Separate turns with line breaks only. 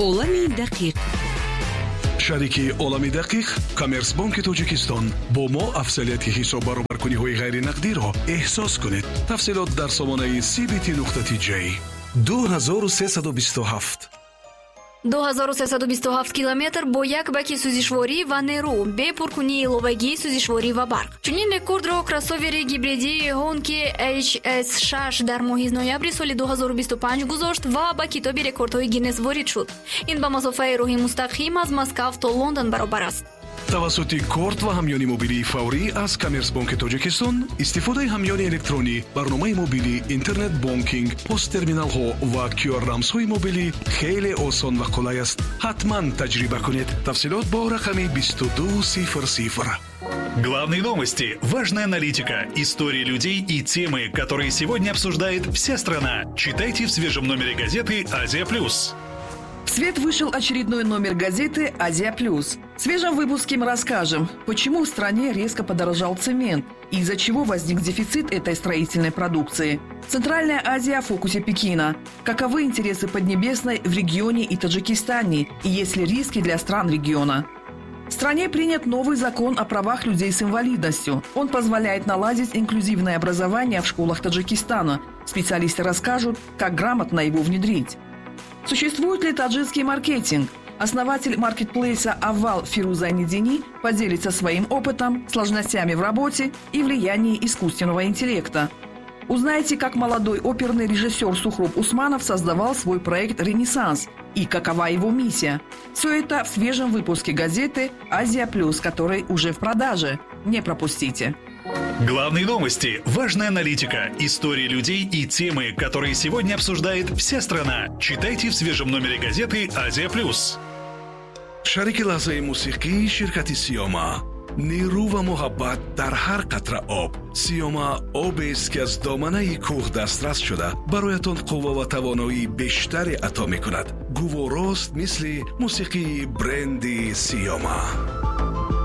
олами дақиқ.
шарики олами дақиқ коммерсбанки тоҷикистон бо мо афзалияти ҳисоб баробаркуниҳои ғайринақдиро эҳсос кунед. тафсилот дар сомонаи cbt.j 2327
2327 километр бо як баки сӯзишворӣ ва нерӯ бе пуркунии иловагии сӯзишворӣ ва барқ. Чунин рекордро кроссовери гибридии Honki HS6 дар моҳи ноябри соли 2025 гузошт ва ба китоби рекордҳои Гиннес ворид шуд. Ин ба масофаи роҳи мустақим аз Москав то Лондон баробар аст.
тавассути корт ва ҳамёни мобилии фаврӣ аз коммерсбанки тоҷикистон истифодаи ҳамёни электронӣ, барномаи мобилӣ, интернет бонкинг, посттерминалҳо ва QR-рамзҳои мобилӣ хеле осон ва қулай аст. ҳатман таҷриба кунед. тафсилот бо рақами 2200.
Главные новости, важная аналитика, истории людей и темы, которые сегодня обсуждает вся страна. Читайте в свежем номере газеты «Азия+».
В свет вышел очередной номер газеты «Азия+». В свежем выпуске мы расскажем, почему в стране резко подорожал цемент и из-за чего возник дефицит этой строительной продукции. Центральная Азия в фокусе Пекина. Каковы интересы Поднебесной в регионе и Таджикистане, и есть ли риски для стран региона. В стране принят новый закон о правах людей с инвалидностью. Он позволяет наладить инклюзивное образование в школах Таджикистана. Специалисты расскажут, как грамотно его внедрить. Существует ли таджикский маркетинг? Основатель маркетплейса «Авал» Фируза Нидини поделится своим опытом, сложностями в работе и влиянием искусственного интеллекта. Узнайте, как молодой оперный режиссер Сухроб Усманов создавал свой проект «Ренессанс» и какова его миссия. Все это в свежем выпуске газеты «Азия+», который уже в продаже. Не пропустите.
Главные новости, важная аналитика, истории людей и темы, которые сегодня обсуждает вся страна. Читайте в свежем номере газеты «Азия+».
шарики лаҳзаи мусиқии ширкати сиёма. нерӯ ва муҳаббат дар ҳар қатра об. сиёма обест ки аз доманаи кӯҳ дастрас шуда бароятон қувва ва тавоноии бештаре ато мекунад. гуворост мисли мусиқии бренди сиёма.